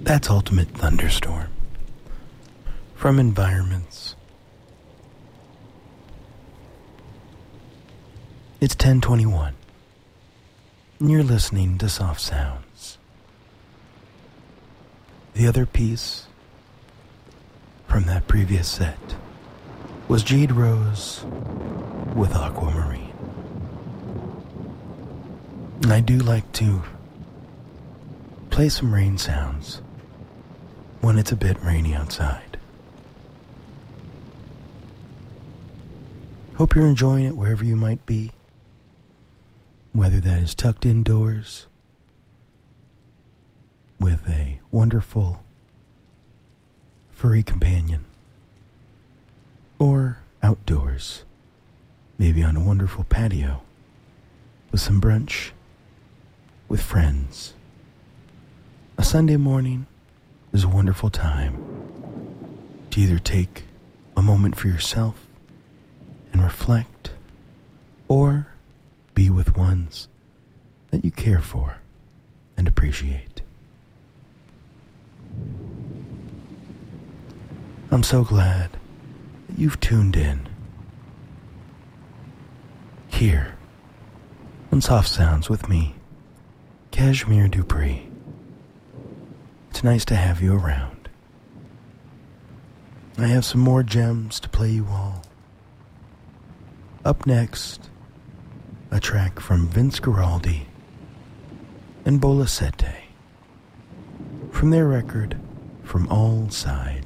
That's Ultimate Thunderstorm from Environments. It's 10:21, and you're listening to Soft Sounds. The other piece from that previous set was Jade Rose with Aquamarine. And I do like to play some rain sounds when it's a bit rainy outside. Hope you're enjoying it wherever you might be, whether that is tucked indoors with a wonderful furry companion, or outdoors, maybe on a wonderful patio with some brunch with friends. A Sunday morning is a wonderful time to either take a moment for yourself and reflect, or be with ones that you care for and appreciate. I'm so glad that you've tuned in here on Soft Sounds with me, Cashmere Dupree. It's nice to have you around. I have some more gems to play you all. Up next, a track from Vince Guaraldi and Bola Sette from their record From All Sides.